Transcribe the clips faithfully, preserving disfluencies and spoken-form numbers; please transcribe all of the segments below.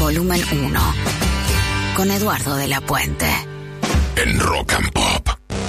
volumen uno, con Eduardo de la Puente. En Rock and Pop.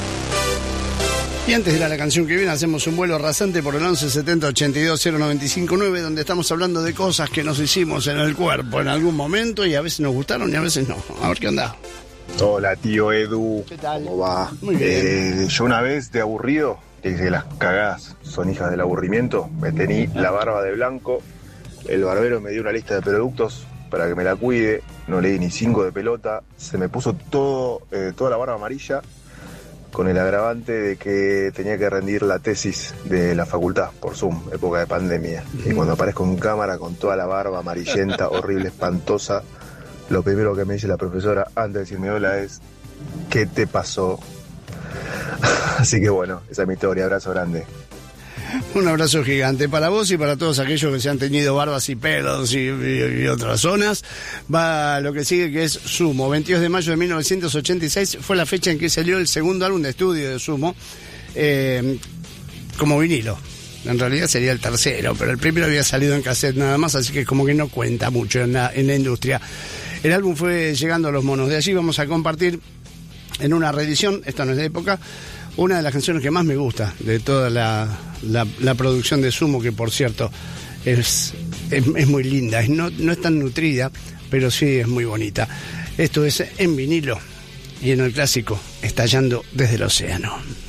Y antes de ir a la canción que viene, hacemos un vuelo rasante por el once setenta ochenta y dos cero noventa y cinco nueve, donde estamos hablando de cosas que nos hicimos en el cuerpo en algún momento y a veces nos gustaron y a veces no. A ver qué onda. Hola, tío Edu. ¿Qué tal? ¿Cómo va? Muy bien. Eh, yo una vez, de aburrido, que dice que las cagadas son hijas del aburrimiento, me tení la barba de blanco, el barbero me dio una lista de productos para que me la cuide, no leí ni cinco de pelota, se me puso todo, eh, toda la barba amarilla, con el agravante de que tenía que rendir la tesis de la facultad por Zoom, época de pandemia. Y cuando aparezco en cámara con toda la barba amarillenta, horrible, espantosa, lo primero que me dice la profesora antes de decirme hola es: ¿qué te pasó? Así que bueno, esa es mi historia. Abrazo grande. Un abrazo gigante para vos y para todos aquellos que se han teñido barbas y pelos y, y, y otras zonas. Va lo que sigue, que es Sumo. veintidós de mayo de mil novecientos ochenta y seis fue la fecha en que salió el segundo álbum de estudio de Sumo, eh, como vinilo. En realidad sería el tercero, pero el primero había salido en cassette nada más, así que como que no cuenta mucho en la, en la industria. El álbum fue llegando a los monos. De allí vamos a compartir en una reedición, esta no es de época, una de las canciones que más me gusta de toda la, la, la producción de Sumo, que por cierto es, es, es muy linda, es, no, no es tan nutrida, pero sí es muy bonita. Esto es en vinilo y en el clásico Estallando desde el océano.